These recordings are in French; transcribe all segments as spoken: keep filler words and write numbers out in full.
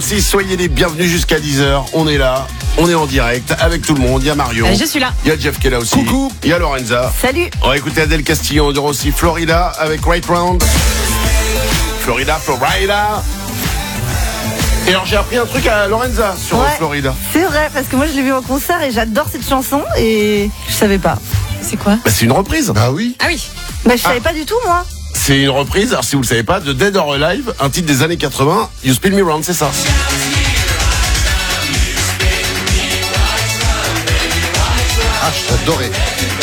Si, soyez les bienvenus jusqu'à dix heures. On est là, on est en direct avec tout le monde. Il y a Marion. Euh, je suis là. Il y a Jeff qui est là aussi. Coucou. Il y a Lorenza. Salut. On va écouter Adèle Castillo. On aura aussi Florida avec Right Round. Florida, Florida. Et alors j'ai appris un truc à Lorenza sur Ouais. Florida. C'est vrai, parce que moi je l'ai vu en concert et j'adore cette chanson et je savais pas. C'est quoi? Bah, c'est une reprise. Bah oui. Ah oui. Bah je savais pas du tout moi. C'est une reprise, alors si vous le savez pas, de Dead or Alive, un titre des années quatre-vingts. You Spin Me Round, c'est ça. Ah, j'adorais.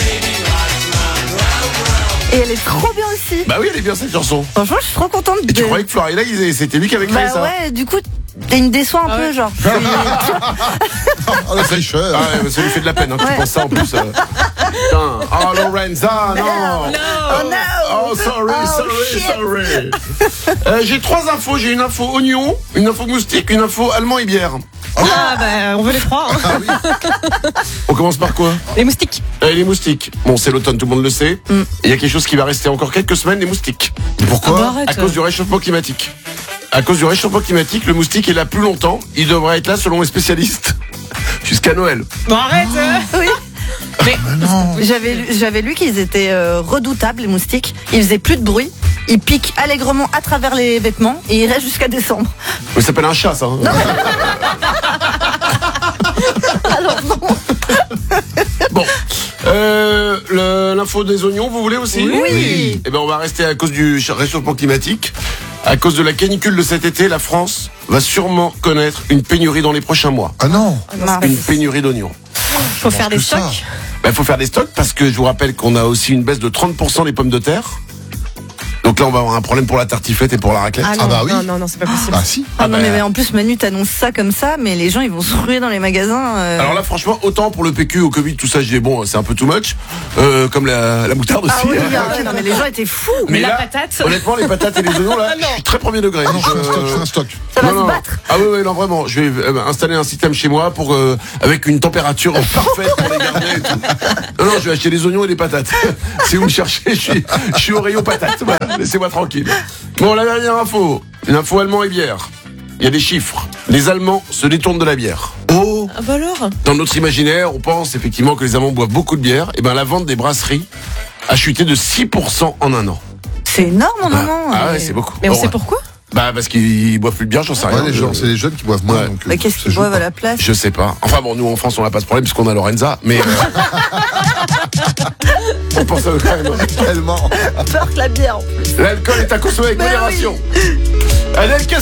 Et elle est trop bien aussi. Bah oui, elle est bien cette chanson. Franchement, je suis trop contente Et tu de... croyais que Florida, il- c'était lui qui avait créé Bah ça? ouais, du coup, il me déçoit un Ah peu, ouais. genre. Oh, la fraîcheur. Ah ouais, mais ça lui fait de la peine, hein, que tu Ouais. penses ça en plus. euh. Putain. Oh, Lorenza, non. Oh no. Oh, sorry, Oh, sorry, shit. sorry. Euh, j'ai trois infos. J'ai une info oignon, une info moustique, une info allemand et bière. Ah bah on veut les trois. Hein. Ah oui. On commence par quoi? Les moustiques. Euh, Les moustiques. Bon, c'est l'automne, tout le monde le sait. Mm. Il y a quelque chose qui va rester encore quelques semaines, les moustiques. Pourquoi? Ah bah arrête. À cause du réchauffement climatique. À cause du réchauffement climatique, le moustique est là plus longtemps. Il devrait être là, selon les spécialistes, jusqu'à Noël. Bon arrête. euh. Oui. Mais J'avais lu, j'avais lu qu'ils étaient euh, redoutables, les moustiques. Ils faisaient plus de bruit. Ils piquent allègrement à travers les vêtements et ils restent jusqu'à décembre. Mais ça s'appelle un chat, ça. hein. Alors non. Bon. Euh, le- l'info des oignons, vous voulez aussi? Oui. Eh ben, on va rester à cause du ch- réchauffement climatique. À cause de la canicule de cet été, la France va sûrement connaître une pénurie dans les prochains mois. Ah non. Une pénurie d'oignons. faut faire des que ça. stocks. Il faut faire des stocks parce que je vous rappelle qu'on a aussi une baisse de trente pour cent des pommes de terre. Donc là, on va avoir un problème pour la tartiflette et pour la raclette. Ah non, Ah bah oui. non, non, non, c'est pas possible. Ah si. Ah non, bah. mais, mais en plus, Manu t'annonce ça comme ça, mais les gens ils vont se ruer dans les magasins. euh. Alors là, franchement, autant pour le P Q, au Covid, tout ça, je dis bon, c'est un peu too much. Euh, comme la, la moutarde aussi. Ah oui, ah ouais, non, mais les gens étaient fous. Mais la là, patate. Honnêtement, les patates et les oignons, là, Ah non. je suis très premier degré. Ah non, je fais un Je- stock, je fais un stock. Ça va Non, se non. battre. Ah oui, oui, non, vraiment. Je vais euh, installer un système chez moi pour euh, avec une température parfaite pour les garder et tout. Non, non, je vais acheter les oignons et les patates. Si vous me cherchez, je suis, je suis au rayon patates. Voilà, laissez-moi tranquille. Bon, la dernière info. Une info allemand et bière. Il y a des chiffres. Les Allemands se détournent de la bière. Oh. Ah bah alors. Dans notre imaginaire, on pense effectivement que les Allemands boivent beaucoup de bière. Et ben, la vente des brasseries a chuté de six pour cent en un an. C'est énorme en Bah, un an. ah ouais, mais- c'est beaucoup. Mais on Bon, sait pourquoi? Bah, parce qu'ils boivent plus de bière, j'en sais rien. Ouais, les Je- gens, c'est les jeunes qui boivent moins. Ouais. donc, euh, Bah, qu'est-ce ça qu'ils joue boivent pas. à la place? Je sais pas. Enfin bon, nous en France, on n'a pas ce problème puisqu'on a Lorenza, mais euh, on pense à eux quand même. Tellement. Peur que la bière en plus. L'alcool est à consommer avec Bah oui. modération. Adèle